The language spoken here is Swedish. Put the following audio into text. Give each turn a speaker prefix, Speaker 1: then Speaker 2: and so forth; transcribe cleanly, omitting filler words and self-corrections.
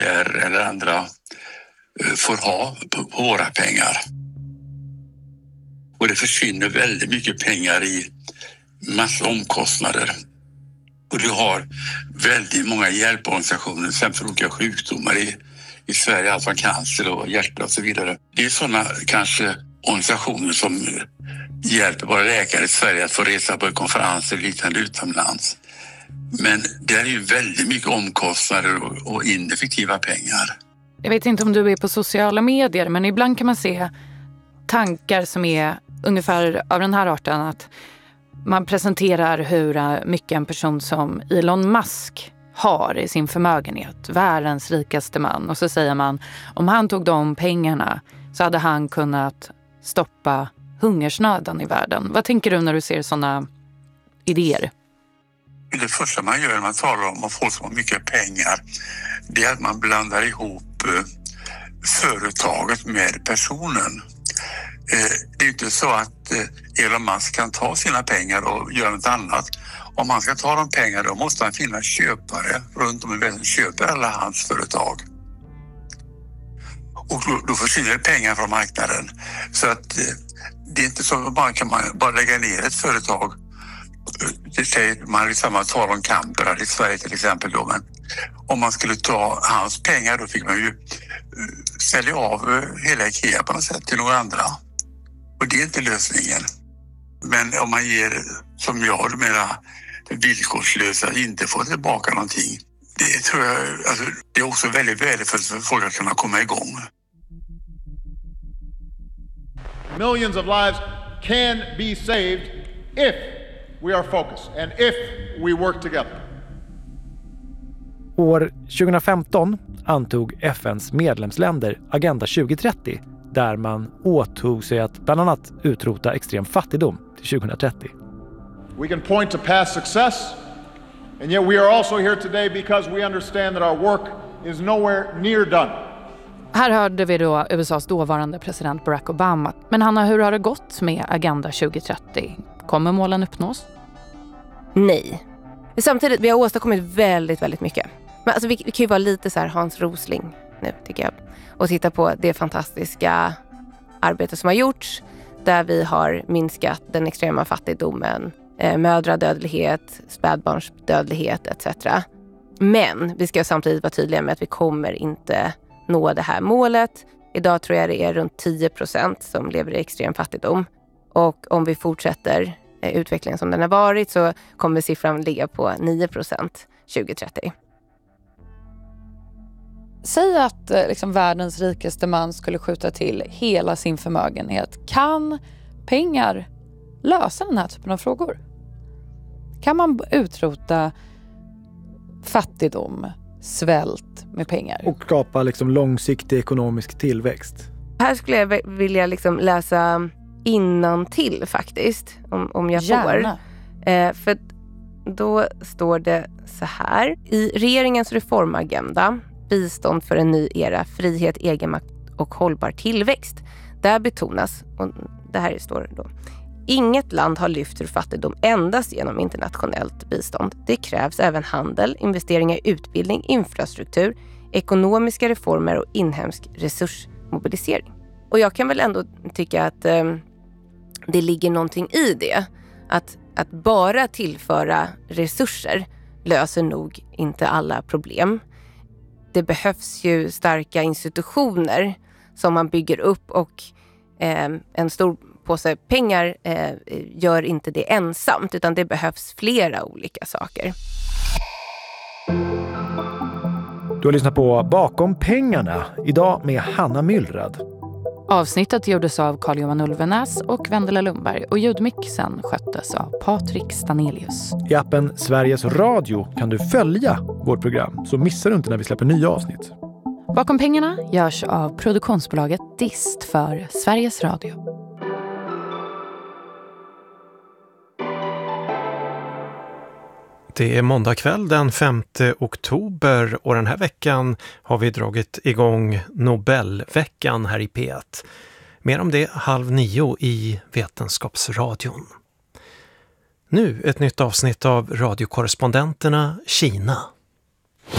Speaker 1: eller andra får ha på våra pengar. Och det försvinner väldigt mycket pengar i massa omkostnader. Och du har väldigt många hjälporganisationer, till exempel för olika sjukdomar i Sverige, alltså cancer och hjärta och så vidare. Det är sådana kanske organisationer som hjälper våra läkare i Sverige att få resa på konferenser och liknande utomlands. Men det är ju väldigt mycket omkostnader och ineffektiva pengar.
Speaker 2: Jag vet inte om du är på sociala medier, men ibland kan man se tankar som är ungefär av den här arten, att man presenterar hur mycket en person som Elon Musk har i sin förmögenhet, världens rikaste man. Och så säger man, om han tog de pengarna så hade han kunnat stoppa hungersnöden i världen. Vad tänker du när du ser sådana idéer?
Speaker 1: Det första man gör när man talar om folk som har mycket pengar, det är att man blandar ihop företaget med personen. Det är inte så att Elon Musk kan ta sina pengar och göra något annat. Om han ska ta de pengarna, då måste han finna köpare runt om i världen som köper alla hans företag. Och då försvinner pengar från marknaden. Så att det är inte så att kan man bara lägga ner ett företag. Man har samma tal om Kamper i Sverige till exempel då, men om man skulle ta hans pengar då fick man ju sälja av hela IKEA på något sätt till några andra. Och det är inte lösningen. Men om man ger, som jag menar, villkorslösa, inte får tillbaka någonting. Det tror jag, alltså, det är också väldigt värdefullt för folk att kunna komma igång.
Speaker 3: Millions of lives can be saved if we are focused and if we work together.
Speaker 4: År 2015 antog FNs medlemsländer Agenda 2030, där man åtog sig att bland annat utrota extrem fattigdom till 2030.
Speaker 3: We can point to past success, and yet we are also here today because we understand that our work is nowhere near done.
Speaker 2: Här hörde vi då USAs dåvarande president Barack Obama. Men Hanna, hur har det gått med Agenda 2030? Kommer målen uppnås?
Speaker 5: Nej. Samtidigt, vi har åstadkommit väldigt, väldigt mycket. Men alltså, vi kan ju vara lite så här Hans Rosling nu, tycker jag. Och titta på det fantastiska arbete som har gjorts. Där vi har minskat den extrema fattigdomen, mödradödlighet, spädbarnsdödlighet etc. Men vi ska samtidigt vara tydliga med att vi kommer inte nå det här målet. Idag tror jag det är runt 10% som lever i extrem fattigdom. Och om vi fortsätter utvecklingen som den har varit så kommer siffran ligga på 9% 2030.
Speaker 2: Säg att liksom världens rikaste man skulle skjuta till hela sin förmögenhet. Kan pengar lösa den här typen av frågor? Kan man utrota fattigdom, svält med pengar?
Speaker 4: Och skapa liksom långsiktig ekonomisk tillväxt.
Speaker 5: Här skulle jag vilja liksom läsa innantill faktiskt, om jag får. För då står det så här. I regeringens reformagenda, bistånd för en ny era, frihet, egenmakt och hållbar tillväxt. Där betonas, och det här står då, inget land har lyft ur fattigdom endast genom internationellt bistånd. Det krävs även handel, investeringar i utbildning, infrastruktur, ekonomiska reformer och inhemsk resursmobilisering. Och jag kan väl ändå tycka att det ligger någonting i det. Att bara tillföra resurser löser nog inte alla problem. Det behövs ju starka institutioner som man bygger upp, och en stor påse pengar gör inte det ensamt, utan det behövs flera olika saker.
Speaker 4: Du har lyssnat på Bakom pengarna, idag med Hanna Myllrad.
Speaker 2: Avsnittet gjordes av Carl-Johan Ulvenäs och Vendela Lundberg, och ljudmixen sköttes av Patrik Stanelius.
Speaker 4: I appen Sveriges Radio kan du följa vårt program, så missar du inte när vi släpper nya avsnitt.
Speaker 2: Bakom pengarna görs av produktionsbolaget Dist för Sveriges Radio.
Speaker 6: Det är måndag kväll den 5 oktober och den här veckan har vi dragit igång Nobelveckan här i P1. Mer om det 8:30 i Vetenskapsradion. Nu ett nytt avsnitt av radiokorrespondenterna Kina.